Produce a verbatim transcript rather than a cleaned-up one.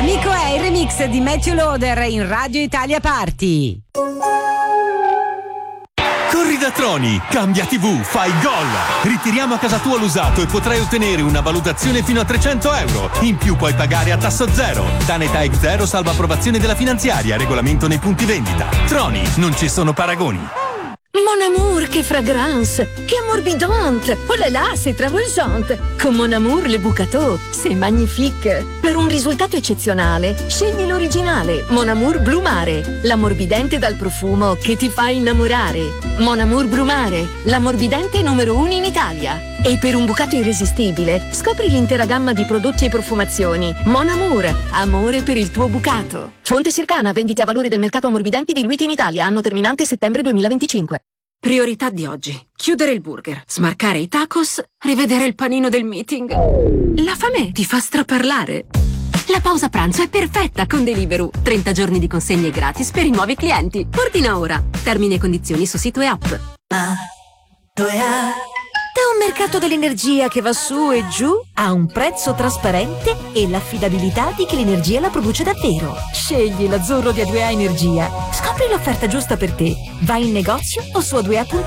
Amico è il remix di Matthew Loader in Radio Italia Party. Corri da Troni, cambia tivù, fai gol! Ritiriamo a casa tua l'usato e potrai ottenere una valutazione fino a trecento euro. In più puoi pagare a tasso zero. Danetag zero salva approvazione della finanziaria, regolamento nei punti vendita. Troni, non ci sono paragoni. Mon amour, che fragrance, che ammorbidante, oh là là, c'est travolgente. Con Mon amour le Bucato, c'est magnifique. Per un risultato eccezionale, scegli l'originale Mon amour Blu Mare, l'ammorbidente dal profumo che ti fa innamorare. Mon amour Blu Mare, l'ammorbidente numero uno in Italia. E per un bucato irresistibile, scopri l'intera gamma di prodotti e profumazioni. Mon amour, amore per il tuo bucato. Fonte Circana, vendite a valore del mercato ammorbidenti diluiti in Italia, anno terminante settembre duemilaventicinque. Priorità di oggi: chiudere il burger, smarcare i tacos, rivedere il panino del meeting. La fame ti fa straparlare. La pausa pranzo è perfetta con Deliveroo. trenta giorni di consegne gratis per i nuovi clienti. Ordina ora. Termini e condizioni su sito e app. Da un mercato dell'energia che va su e giù a un prezzo trasparente e l'affidabilità di chi l'energia la produce davvero. Scegli l'azzurro di A due A Energia. Scopri l'offerta giusta per te. Vai in negozio o su a due a punto it.